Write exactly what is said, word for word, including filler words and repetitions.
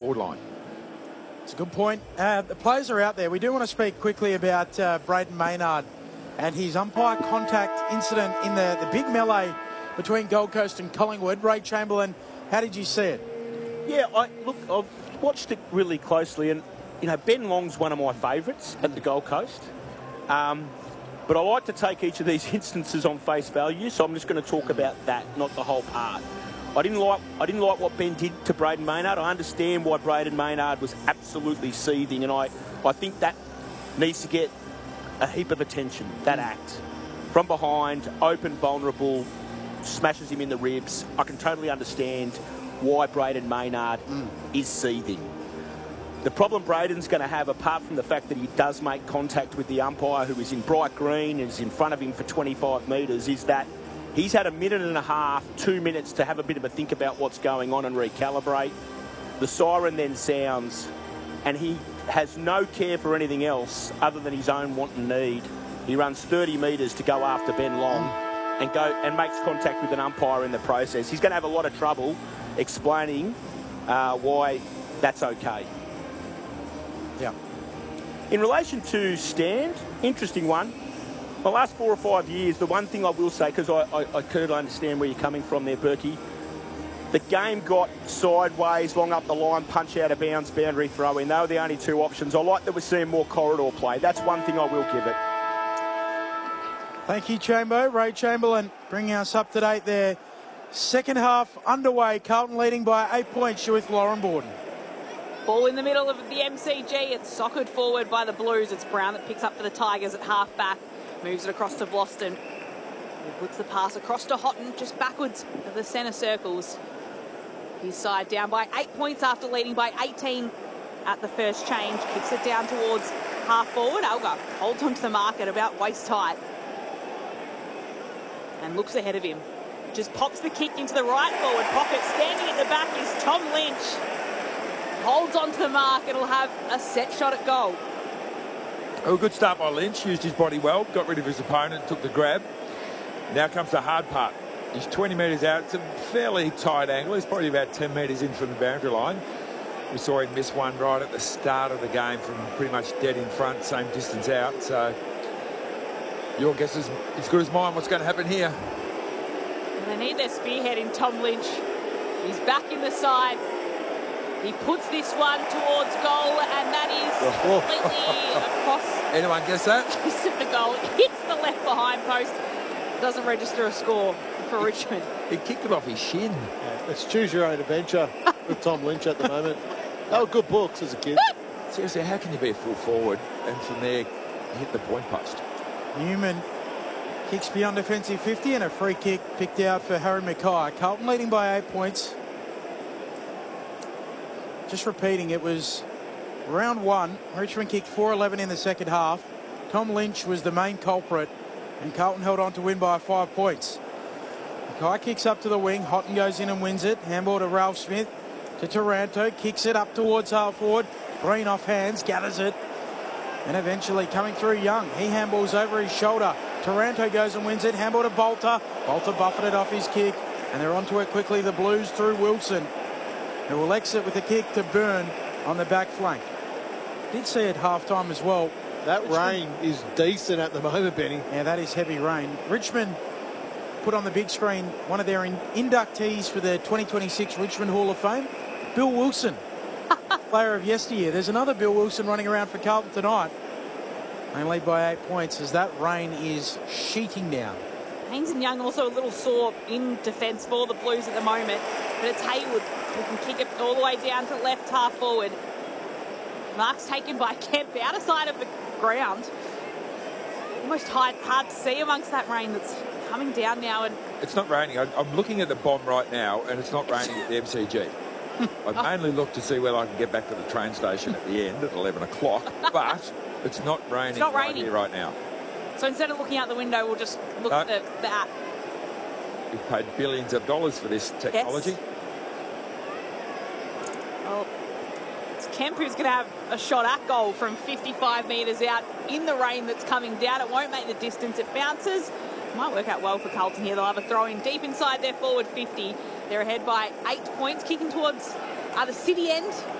forward line. It's a good point. Uh, the players are out there. We do want to speak quickly about uh, Brayden Maynard and his umpire contact incident in the, the big melee between Gold Coast and Collingwood. Ray Chamberlain, how did you see it? Yeah, I look, I've watched it really closely, and you know, Ben Long's one of my favourites at the Gold Coast. Um, but I like to take each of these instances on face value, so I'm just going to talk about that, not the whole part. I didn't like I didn't like what Ben did to Brayden Maynard. I understand why Brayden Maynard was absolutely seething, and I, I think that needs to get a heap of attention, that act. From behind, open, vulnerable, smashes him in the ribs. I can totally understand why Brayden Maynard mm. is seething. The problem Brayden's going to have, apart from the fact that he does make contact with the umpire who is in bright green and is in front of him for twenty-five metres, is that he's had a minute and a half, two minutes to have a bit of a think about what's going on and recalibrate. The siren then sounds, and he has no care for anything else other than his own want and need. He runs thirty metres to go after Ben Long and go and makes contact with an umpire in the process. He's going to have a lot of trouble explaining uh, why that's okay. Yeah. In relation to stand, interesting one. The last four or five years, the one thing I will say, because I, I, I could understand where you're coming from there, Berkey, the game got sideways, long up the line, punch out of bounds, boundary throw in. They were the only two options. I like that we're seeing more corridor play. That's one thing I will give it. Thank you, Chambo. Ray Chamberlain bringing us up to date there. Second half underway. Carlton leading by eight points. You're with Lauren Borden. Ball in the middle of the M C G. It's soccered forward by the Blues. It's Brown that picks up for the Tigers at half back. Moves it across to Boston. He puts the pass across to Houghton, just backwards of the centre circles. His side down by eight points after leading by eighteen at the first change. Kicks it down towards half forward. Alga holds onto the mark at about waist height. And looks ahead of him. Just pops the kick into the right forward pocket. Standing at the back is Tom Lynch. Holds onto the mark. It'll have a set shot at goal. Oh, good start by Lynch. Used his body well. Got rid of his opponent. Took the grab. Now comes the hard part. He's twenty metres out. It's a fairly tight angle. He's probably about ten metres in from the boundary line. We saw him miss one right at the start of the game from pretty much dead in front, same distance out. So your guess is as good as mine. What's going to happen here? They need their spearhead in Tom Lynch. He's back in the side. He puts this one towards goal, and that is completely across. Anyone guess that? The goal. It hits the left behind post. Doesn't register a score for he, Richmond. He kicked it off his shin. Yeah, it's choose your own adventure with Tom Lynch at the moment. They were good books as a kid. Seriously, how can you be a full forward and from there hit the point post? Newman kicks beyond defensive fifty and a free kick picked out for Harry Mackay. Carlton leading by eight points. Just repeating, it was round one. Richmond kicked four eleven in the second half. Tom Lynch was the main culprit, and Carlton held on to win by five points. Mackay kicks up to the wing. Houghton goes in and wins it. Handball to Ralph Smith. To Taranto. Kicks it up towards half forward. Green off hands. Gathers it. And eventually coming through Young. He handballs over his shoulder. Taranto goes and wins it. Handball to Bolter. Bolter buffeted off his kick. And they're onto it quickly. The Blues through Wilson, who will exit with a kick to Byrne on the back flank. Did see it half-time as well. That Richmond, rain is decent at the moment, Benny. Yeah, that is heavy rain. Richmond put on the big screen one of their in inductees for the twenty twenty-six Richmond Hall of Fame, Bill Wilson, player of yesteryear. There's another Bill Wilson running around for Carlton tonight. They lead by eight points as that rain is sheeting down. Haynes and Young also a little sore in defence for the Blues at the moment. But it's Haywood who can kick it all the way down to left half forward. Mark's taken by Kemp outer side of the ground. Almost hard, hard to see amongst that rain that's coming down now. And it's not raining. I, I'm looking at the bomb right now, and it's not raining at the M C G. I mainly look to see whether I can get back to the train station at the end at eleven o'clock, but it's not raining, it's not right raining here right now. So instead of looking out the window, we'll just look no. at the, the app. We've paid billions of dollars for this technology. Yes. Well, it's Kemp who's going to have a shot at goal from fifty-five metres out in the rain that's coming down. It won't make the distance. It bounces. Might work out well for Carlton here. They'll have a throw in deep inside their forward fifty. They're ahead by eight points, kicking towards uh, the city end